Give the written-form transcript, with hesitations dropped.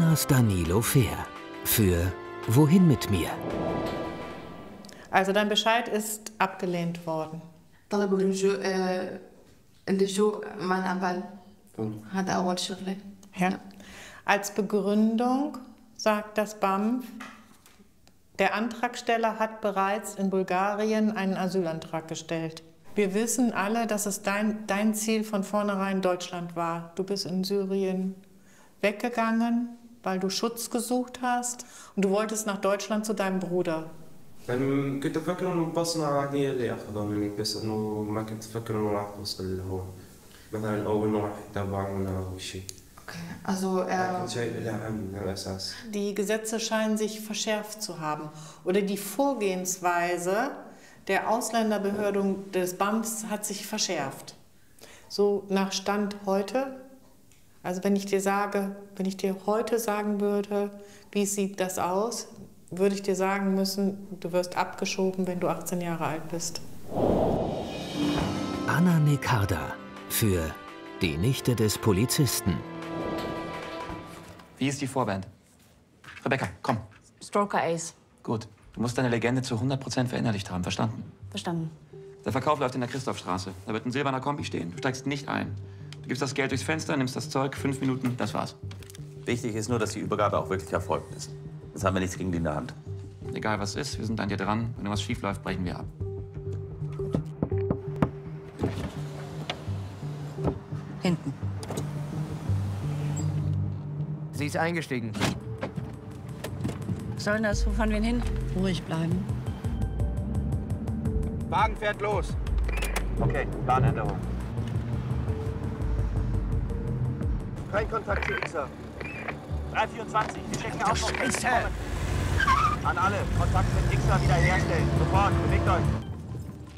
Jonas Danilo Fehr für Wohin mit mir? Also dein Bescheid ist abgelehnt worden. طلب اللجوء مع العمل. هذا أول شغلة. Ja. Als Begründung sagt das BAMF, der Antragsteller hat bereits in Bulgarien einen Asylantrag gestellt. Wir wissen alle, dass es dein Ziel von vornherein Deutschland war. Du bist in Syrien weggegangen, weil du Schutz gesucht hast und du wolltest nach Deutschland zu deinem Bruder. كنت أفكر إنه بصنع عادية اللي أخذها مني بس إنه ما كنت أفكر إنه راح توصل لهون مثلا أو إنه راح يتابعونا أو شيء. Also Die Gesetze scheinen sich verschärft zu haben oder die Vorgehensweise der Ausländerbehörde des BAMFs hat sich verschärft. So nach Stand heute, also wenn ich dir heute sagen würde, wie sieht das aus, würde ich dir sagen müssen, du wirst abgeschoben, wenn du 18 Jahre alt bist. Anna Nekarda für die Nichte des Polizisten. Wie ist die Vorband? Rebecca, komm. Stroker Ace. Gut. Du musst deine Legende zu 100% verinnerlicht haben, verstanden? Verstanden. Der Verkauf läuft in der Christophstraße. Da wird ein silberner Kombi stehen. Du steigst nicht ein. Du gibst das Geld durchs Fenster, nimmst das Zeug, 5 Minuten, das war's. Wichtig ist nur, dass die Übergabe auch wirklich erfolgt ist. Jetzt haben wir nichts gegen die in der Hand. Egal was ist, wir sind an dir dran. Wenn irgendwas schief läuft, brechen wir ab. Hinten. Sie ist eingestiegen. Was soll denn das? Wo fahren wir hin? Ruhig bleiben. Wagen fährt los. Okay, Planänderung. Kein Kontakt zu Xer. 324, die checken auch noch. Scheiße! An alle, Kontakt mit Xer wiederherstellen. Sofort, bewegt euch.